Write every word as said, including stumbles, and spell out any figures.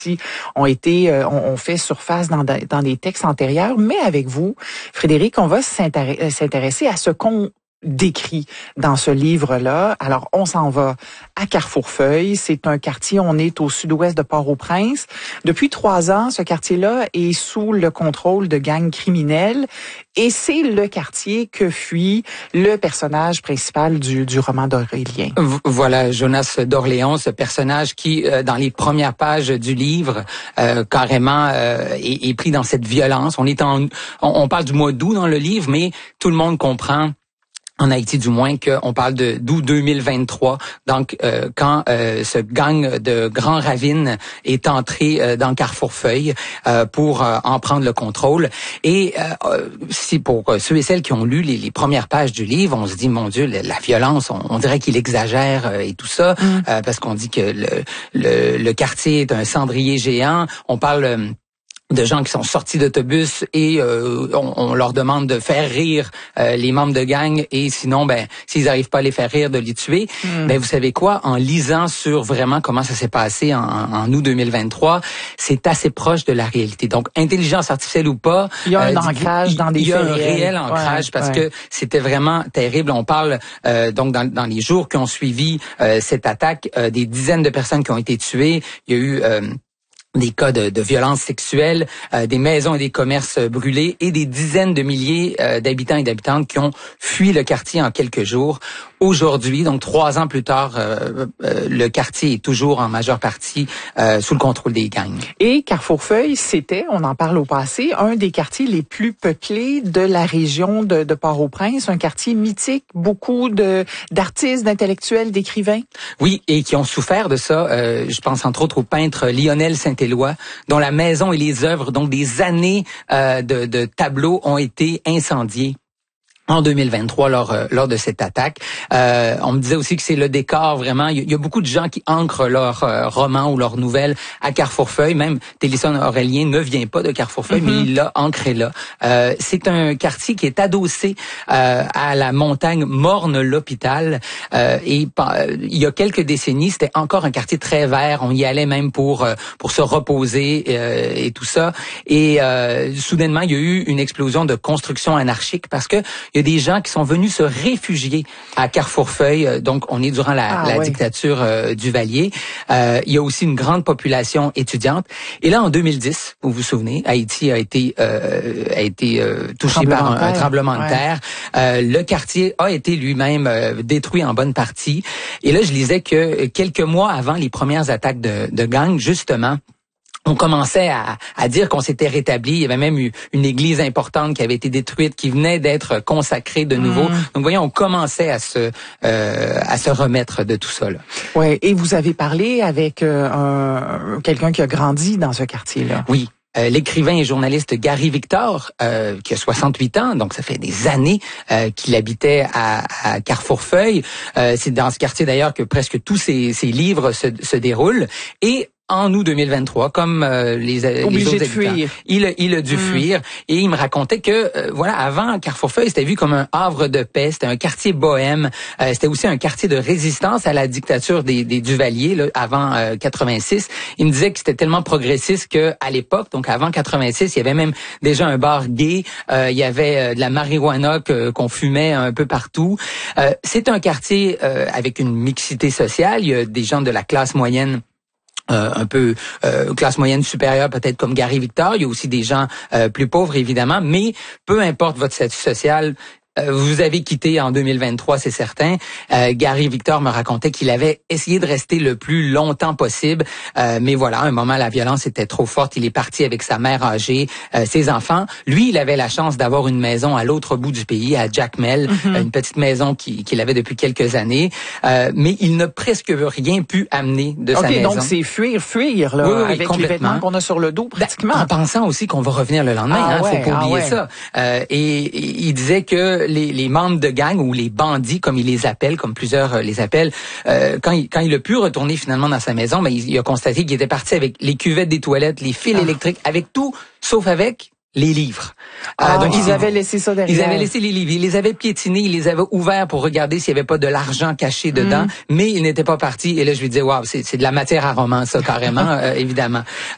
ont été euh, ont, ont fait surface dans, dans des textes antérieurs, mais avec vous, Frédéric, on va s'intéresser à ce qu'on décrit dans ce livre-là. Alors, on s'en va à Carrefourfeuille. C'est un quartier, on est au sud-ouest de Port-au-Prince. Depuis trois ans, ce quartier-là est sous le contrôle de gangs criminels et c'est le quartier que fuit le personnage principal du, du roman d'Aurélien. Voilà, Jonas d'Orléans, ce personnage qui, euh, dans les premières pages du livre, euh, carrément euh, est, est pris dans cette violence. On est en, on, on parle du mois d'août dans le livre, mais tout le monde comprend, en Haïti du moins, qu'on parle de d'août deux mille vingt-trois, donc euh, quand euh, ce gang de Grand Ravine est entré euh, dans Carrefourfeuille euh, pour euh, en prendre le contrôle. Et euh, si pour ceux et celles qui ont lu les, les premières pages du livre, on se dit, mon Dieu, la, la violence, on, on dirait qu'il exagère euh, et tout ça, mm. euh, parce qu'on dit que le, le, le quartier est un cendrier géant. On parle... Euh, de gens qui sont sortis d'autobus et euh, on, on leur demande de faire rire euh, les membres de gang et sinon, ben s'ils n'arrivent pas à les faire rire, de les tuer. Mm. Ben vous savez quoi, en lisant sur vraiment comment ça s'est passé en, en août deux mille vingt-trois, c'est assez proche de la réalité. Donc, intelligence artificielle ou pas, il y a un euh, ancrage il, dans des il y a un réels. réel ancrage ouais, parce ouais. que c'était vraiment terrible. On parle euh, donc dans, dans les jours qui ont suivi euh, cette attaque, euh, des dizaines de personnes qui ont été tuées. Il y a eu euh, des cas de, de violences sexuelles, euh, des maisons et des commerces brûlés et des dizaines de milliers euh, d'habitants et d'habitantes qui ont fui le quartier en quelques jours. Aujourd'hui, donc trois ans plus tard, euh, euh, le quartier est toujours en majeure partie euh, sous le contrôle des gangs. Et Carrefourfeuille, c'était, on en parle au passé, un des quartiers les plus peuplés de la région de, de Port-au-Prince, un quartier mythique, beaucoup de d'artistes, d'intellectuels, d'écrivains. Oui, et qui ont souffert de ça. Euh, je pense entre autres au peintre Lionel Saint-Éloi, dont la maison et les œuvres, donc des années euh, de, de tableaux, ont été incendiés en deux mille vingt-trois, lors, euh, lors de cette attaque. Euh, on me disait aussi que c'est le décor, vraiment. Il y, y a beaucoup de gens qui ancrent leurs euh, romans ou leurs nouvelles à Carrefourfeuille. Même Télisson Aurélien ne vient pas de Carrefourfeuille, mm-hmm. mais il l'a ancré là. Euh, c'est un quartier qui est adossé euh, à la montagne Morne-l'Hôpital. Euh, et euh, il y a quelques décennies, c'était encore un quartier très vert. On y allait même pour euh, pour se reposer euh, et tout ça. Et euh, soudainement, il y a eu une explosion de construction anarchique parce que il y a des gens qui sont venus se réfugier à Carrefourfeuille. Donc, on est durant la, ah, la oui. dictature euh, Duvalier. Euh, il y a aussi une grande population étudiante. Et là, en deux mille dix, vous vous souvenez, Haïti a été euh, a été euh, touché par un, un tremblement ouais. de terre. Euh, le quartier a été lui-même euh, détruit en bonne partie. Et là, je lisais que quelques mois avant les premières attaques de, de gangs, justement, on commençait à, à dire qu'on s'était rétabli. Il y avait même eu une église importante qui avait été détruite, qui venait d'être consacrée de nouveau. Mmh. Donc, voyez, on commençait à se euh, à se remettre de tout ça. Là. Ouais. Et vous avez parlé avec euh, un, quelqu'un qui a grandi dans ce quartier-là. Oui. Euh, l'écrivain et journaliste Gary Victor, euh, qui a soixante-huit ans, donc ça fait des années euh, qu'il habitait à, à Carrefourfeuille. Euh, c'est dans ce quartier d'ailleurs que presque tous ses, ses livres se, se déroulent. Et en août deux mille vingt-trois, comme euh, les, les autres de habitants, fuir. il, il a dû mmh. fuir. Et il me racontait que, euh, voilà, avant, Carrefourfeuille, c'était vu comme un havre de paix, c'était un quartier bohème, euh, c'était aussi un quartier de résistance à la dictature des, des Duvalier, là, avant euh, quatre-vingt-six. Il me disait que c'était tellement progressiste que à l'époque, donc avant quatre-vingt-six, il y avait même déjà un bar gay, euh, il y avait euh, de la marijuana que, qu'on fumait un peu partout. Euh, c'est un quartier euh, avec une mixité sociale, il y a des gens de la classe moyenne, Euh, un peu euh, classe moyenne supérieure, peut-être comme Gary Victor. Il y a aussi des gens euh, plus pauvres, évidemment, mais peu importe votre statut social, euh, vous avez quitté en deux mille vingt-trois, c'est certain. Euh, Gary Victor me racontait qu'il avait essayé de rester le plus longtemps possible, euh, mais voilà, à un moment, la violence était trop forte. Il est parti avec sa mère âgée, euh, ses enfants. Lui, il avait la chance d'avoir une maison à l'autre bout du pays, à Jacmel, mm-hmm. une petite maison qu'il, qu'il avait depuis quelques années, euh, mais il n'a presque rien pu amener de okay, sa maison. Donc, c'est fuir, fuir, là, oui, oui, avec les vêtements qu'on a sur le dos, pratiquement. Ben, en pensant aussi qu'on va revenir le lendemain, ah, hein, ouais, faut pas ah, oublier ouais. ça. Euh, et, et il disait que les, les membres de gang ou les bandits, comme il les appelle, comme plusieurs euh, les appellent, euh, quand, il, quand il a pu retourner finalement dans sa maison, ben, il, il a constaté qu'il était parti avec les cuvettes des toilettes, les fils ah. électriques, avec tout, sauf avec les livres. Ah, euh, donc ils avaient laissé ça derrière. Ils avaient laissé les livres, ils les avaient piétinés, ils les avaient ouverts pour regarder s'il y avait pas de l'argent caché dedans, mm. mais ils n'étaient pas partis. Et là, je lui disais, waouh, c'est, c'est de la matière à roman, ça, carrément, euh, évidemment.